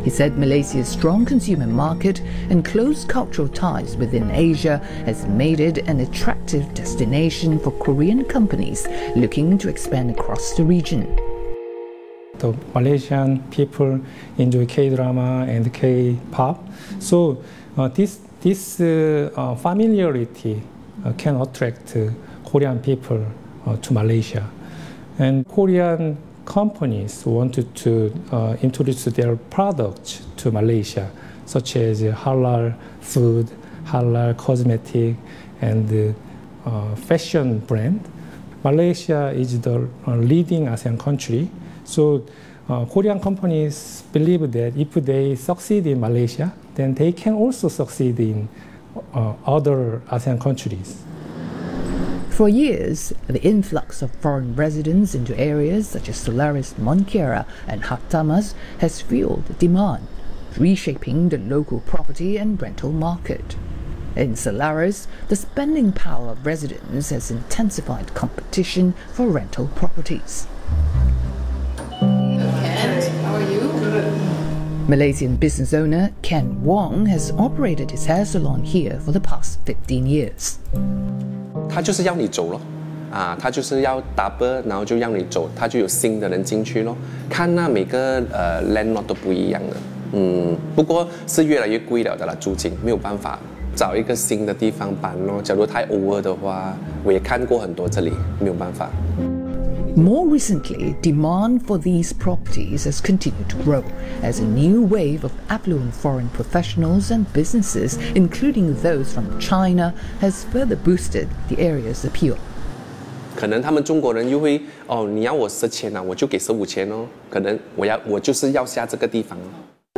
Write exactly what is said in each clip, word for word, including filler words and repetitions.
He said Malaysia's strong consumer market and close cultural ties within Asia has made it an attractive destination for Korean companies looking to expand across the region. The Malaysian people enjoy K-drama and K-pop, so uh, this this uh, uh, familiarity uh, can attract uh, Korean people uh, to Malaysia, and Korean companies wanted to uh, introduce their products to Malaysia, such as halal food, halal cosmetic, and uh, fashion brand. Malaysia is the uh, leading ASEAN country. So uh, Korean companies believe that if they succeed in Malaysia, then they can also succeed in uh, other ASEAN countries. For years, the influx of foreign residents into areas such as Solaris, Monkiara and Hartamas has fueled demand, reshaping the local property and rental market. In Solaris, the spending power of residents has intensified competition for rental properties. How are you? Malaysian business owner Ken Wong has operated his hair salon here for the past fifteen years. 他就是要你走咯，啊，他就是要 double， 然后就让你走，他就有新的人进去咯。看那每个呃 landlord 都不一样的，嗯，不过是越来越贵了的啦，租金没有办法，找一个新的地方搬咯。假如太 over 的话，我也看过很多这里，没有办法。 More recently, demand for these properties has continued to grow as a new wave of affluent foreign professionals and businesses, including those from China, has further boosted the area's appeal. 可能他们中国人又会哦，你要我十千啊，我就给十五千哦。可能我要我就是要下这个地方。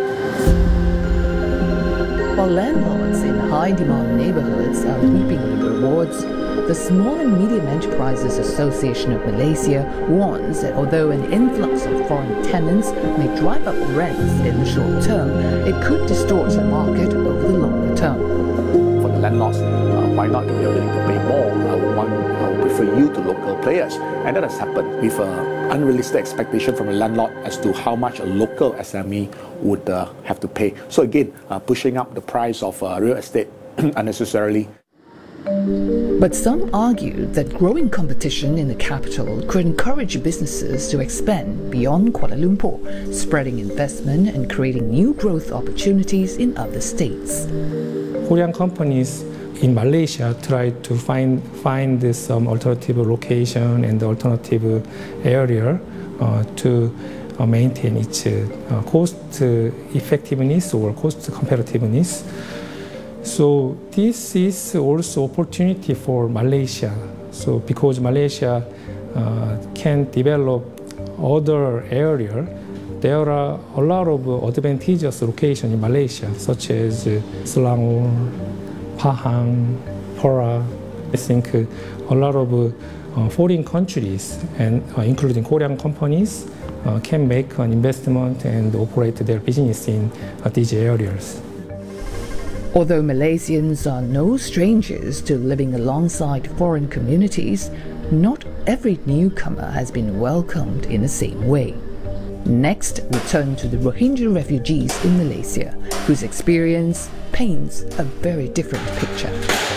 While landlords in high-demand neighborhoods are reaping the rewards, the Small and Medium Enterprises Association of Malaysia warns that although an influx of foreign tenants may drive up rents in the short term, it could distort the market over the longer term. For the landlords, uh, why not if you're willing to pay more? I would want, I would prefer you to local players, and that has happened with an unrealistic expectation from a landlord as to how much a local S M E would uh, have to pay. So again, uh, pushing up the price of uh, real estate unnecessarily. But some argue that growing competition in the capital could encourage businesses to expand beyond Kuala Lumpur, spreading investment and creating new growth opportunities in other states. Korean companies in Malaysia try to find find some alternative location and alternative area uh, to uh, maintain its uh, cost effectiveness or cost competitiveness. So this is also opportunity for Malaysia. So because Malaysia uh, can develop other area, there are a lot of advantageous locations in Malaysia, such as Selangor, Pahang, Perak. I think a lot of uh, foreign countries, and uh, including Korean companies, uh, can make an investment and operate their business in uh, these areas. Although Malaysians are no strangers to living alongside foreign communities, not every newcomer has been welcomed in the same way. Next, we turn to the Rohingya refugees in Malaysia, whose experience paints a very different picture.